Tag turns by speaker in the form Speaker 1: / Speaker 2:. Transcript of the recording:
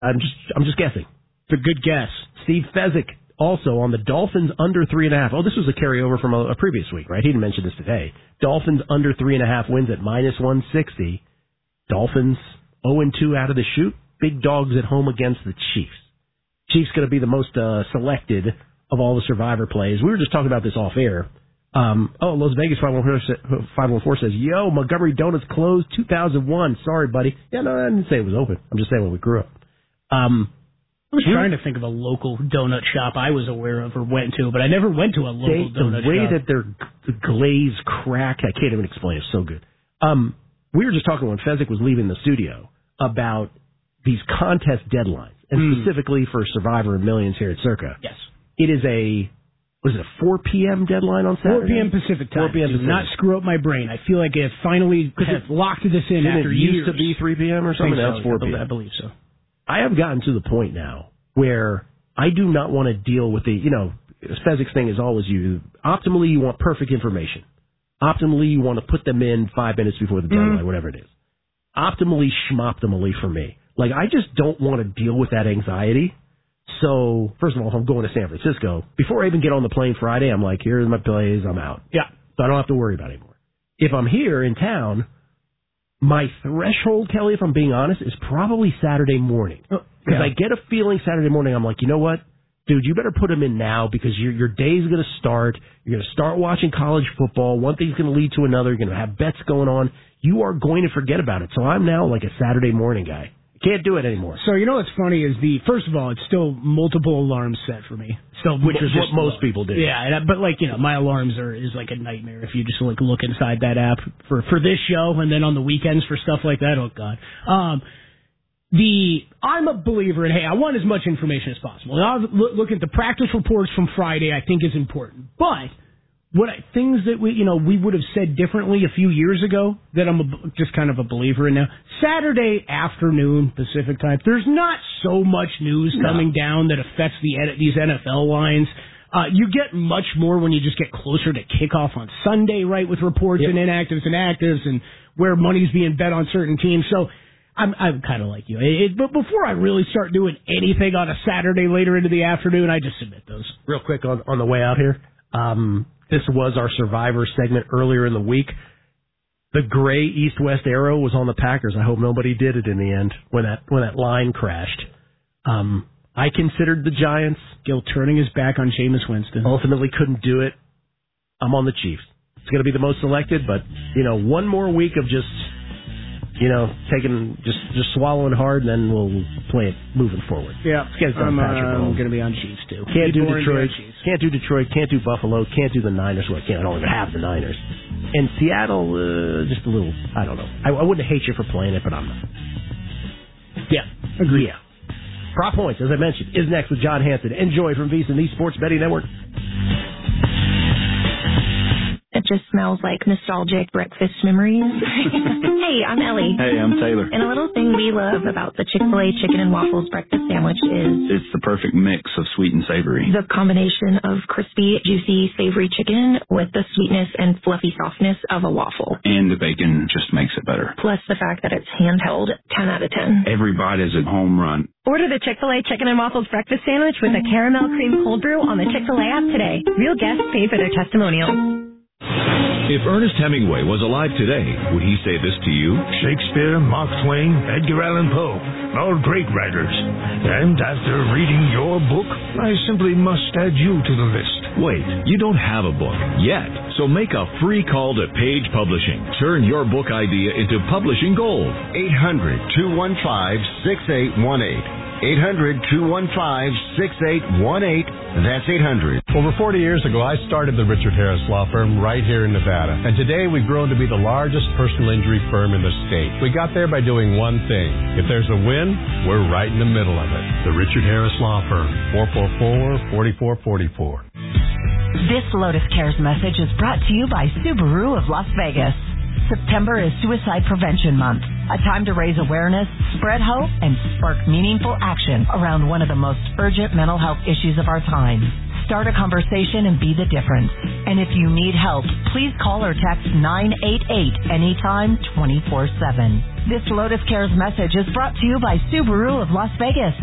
Speaker 1: I'm just guessing.
Speaker 2: It's a good guess.
Speaker 1: Steve Fezzik also on the Dolphins under 3.5. Oh, this was a carryover from a previous week, right? He didn't mention this today. Dolphins under 3.5 wins at -160. Dolphins 0-2 out of the chute. Big dogs at home against the Chiefs. Chiefs going to be the most selected of all the Survivor plays. We were just talking about this off air. Las Vegas 514 says, yo, Montgomery Donuts closed 2001. Sorry, buddy. Yeah, no, I didn't say it was open. I'm just saying when we grew up.
Speaker 2: I was trying to think of a local donut shop I was aware of or went to, but I never went to a local donut shop.
Speaker 1: The way that their glaze crack, I can't even explain. It's so good. We were just talking when Fezzik was leaving the studio about these contest deadlines, and specifically for Survivor and Millions here at Circa.
Speaker 2: Yes.
Speaker 1: It is was it a 4 p.m. deadline on Saturday?
Speaker 2: 4 p.m. Pacific time.
Speaker 1: 4 p.m.
Speaker 2: Do not screw up my brain. I feel like it finally has locked this in after years.
Speaker 1: It used to be 3 p.m. or something? Now it's 4 p.m.
Speaker 2: I believe so.
Speaker 1: I have gotten to the point now where I do not want to deal with Fezzik's thing is always optimally you want perfect information. Optimally you want to put them in 5 minutes before the deadline, whatever it is. Optimally schmoptimally for me. Like, I just don't want to deal with that anxiety. So, first of all, if I'm going to San Francisco, before I even get on the plane Friday, I'm like, here's my plays, I'm out.
Speaker 2: Yeah.
Speaker 1: So I don't have to worry about it anymore. If I'm here in town, my threshold, Kelly, if I'm being honest, is probably Saturday morning. Because I get a feeling Saturday morning, I'm like, you know what? Dude, you better put them in now because your day's going to start. You're going to start watching college football. One thing's going to lead to another. You're going to have bets going on. You are going to forget about it. So I'm now like a Saturday morning guy. Can't do it anymore.
Speaker 2: So you know what's funny is first of all, it's still multiple alarms set for me.
Speaker 1: Which is what most people do.
Speaker 2: Yeah, but my alarms is like a nightmare if you just look inside that app for this show and then on the weekends for stuff like that. Oh God. I'm a believer in, hey, I want as much information as possible. I'll look at the practice reports from Friday. I think is important, but things that we would have said differently a few years ago that I'm just kind of a believer in now. Saturday afternoon Pacific time, there's not so much news coming down that affects these NFL lines. You get much more when you just get closer to kickoff on Sunday, right, with reports and inactives and actives and where money's being bet on certain teams. So I'm kind of like you. But before I really start doing anything on a Saturday later into the afternoon, I just submit those.
Speaker 1: Real quick on the way out here. This was our Survivor segment earlier in the week. The gray east-west arrow was on the Packers. I hope nobody did it in the end when that line crashed. I considered the Giants.
Speaker 2: Gil turning his back on Jameis Winston.
Speaker 1: Ultimately couldn't do it. I'm on the Chiefs. It's going to be the most selected, but, one more week of just taking, just swallowing hard, and then we'll play it moving forward.
Speaker 2: Yeah. I'm going to be on Chiefs, too.
Speaker 1: Can't do Detroit. Can't do Detroit. Can't do Buffalo. Can't do the Niners. Well, I don't even have the Niners. And Seattle, just a little, I don't know. I wouldn't hate you for playing it, but I'm not.
Speaker 2: Yeah. Agree.
Speaker 1: Yeah. Prop Points, as I mentioned, is next with John Hanson. Enjoy from VSiN, the Sports Betting Network.
Speaker 3: It just smells like nostalgic breakfast memories. Hey, I'm Ellie.
Speaker 4: Hey, I'm Taylor.
Speaker 3: And a little thing we love about the Chick-fil-A Chicken and Waffles breakfast sandwich is...
Speaker 4: It's the perfect mix of sweet and savory.
Speaker 3: The combination of crispy, juicy, savory chicken with the sweetness and fluffy softness of a waffle.
Speaker 4: And the bacon just makes it better.
Speaker 3: Plus the fact that it's handheld, 10 out of 10.
Speaker 4: Every bite is a home run.
Speaker 3: Order the Chick-fil-A Chicken and Waffles breakfast sandwich with a caramel cream cold brew on the Chick-fil-A app today. Real guests pay for their testimonials.
Speaker 5: If Ernest Hemingway was alive today, would he say this to you?
Speaker 6: Shakespeare, Mark Twain, Edgar Allan Poe, all great writers. And after reading your book, I simply must add you to the list.
Speaker 5: Wait, you don't have a book yet, so make a free call to Page Publishing. Turn your book idea into publishing gold.
Speaker 7: 800-215-6818. 800-215-6818. That's 800.
Speaker 8: Over 40 years ago, I started the Richard Harris Law Firm right here in Nevada. And today, we've grown to be the largest personal injury firm in the state. We got there by doing one thing. If there's a win, we're right in the middle of it. The Richard Harris Law Firm, 444-4444.
Speaker 9: This Lotus Cares message is brought to you by Subaru of Las Vegas. September is Suicide Prevention Month, a time to raise awareness, spread hope, and spark meaningful action around one of the most urgent mental health issues of our time. Start a conversation and be the difference. And if you need help, please call or text 988 anytime 24/7. This Lotus Cares message is brought to you by Subaru of Las Vegas.